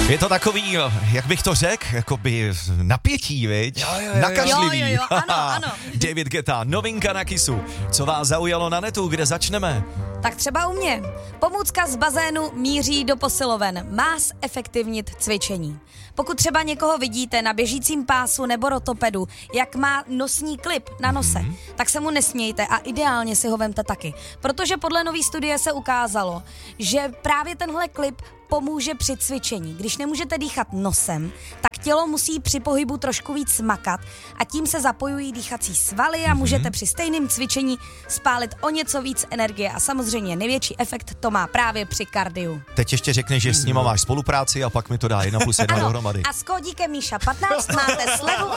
Je to takový, jak bych to řekl, jakoby napětí, viď? Jo. Nakažlivý. Jo, ano. David Guetta, novinka na Kissu. Co vás zaujalo na netu, kde začneme? Tak třeba u mě. Pomůcka z bazénu míří do posiloven. Má zefektivnit cvičení. Pokud třeba někoho vidíte na běžícím pásu nebo rotopedu, jak má nosní klip na nose, tak se mu nesmějte a ideálně si ho vemte taky. Protože podle nový studie se ukázalo, že právě tenhle klip pomůže při cvičení. Když nemůžete dýchat nosem, tak tělo musí při pohybu trošku víc makat a tím se zapojují dýchací svaly a můžete při stejném cvičení spálit o něco víc energie a samozřejmě největší efekt to má právě při kardiu. Teď ještě řekneš, že s nima máš spolupráci a pak mi to dá 1+1 dohromady. A s kódíkem Míša 15 máte slevu.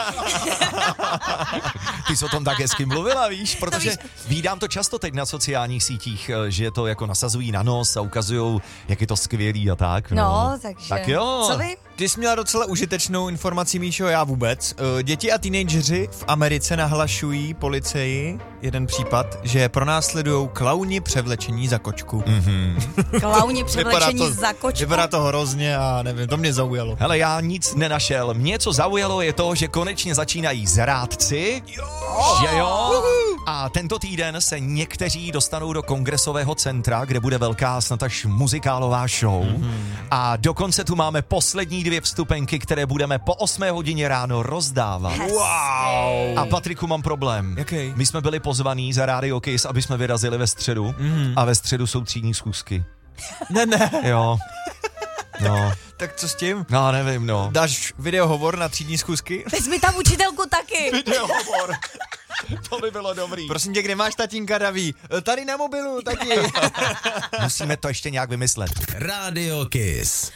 Ty jsi o tom tak hezky mluvila, víš, protože vídám to často teď na sociálních sítích, že to jako nasazují na nos a ukazujou, jak je to skvělý a tak. No, takže. Tak jo. Co vy? Ty jsi měla docela užitečnou informaci, Míšo, já vůbec. Děti a teenageři v Americe nahlašují policii jeden případ, že pronásledujou klauni převlečení za kočku. Klauni převlečení za kočku. Vypadá to hrozně a nevím, to mě zaujalo. Hele, já nic nenašel. Mě co zaujalo je to, že konečně začínají zrádci. Že jo? A tento týden se někteří dostanou do kongresového centra, kde bude velká snad až muzikálová show. A dokonce tu máme poslední 2 vstupenky, které budeme po 8 hodině ráno rozdávat. Wow. A Patriku, mám problém. Jaký? My jsme byli pozvaní za Radio Kiss, aby jsme vyrazili ve středu. A ve středu jsou třídní schůzky. Ne. Jo. No. Tak co s tím? No, nevím, no. Dáš videohovor na třídní schůzky? Vezmi tam učitelku taky. Videohovor. To by bylo dobrý. Prosím tě, kde máš tatínka Daví? Tady na mobilu, tati. Musíme to ještě nějak vymyslet. Radio Kiss.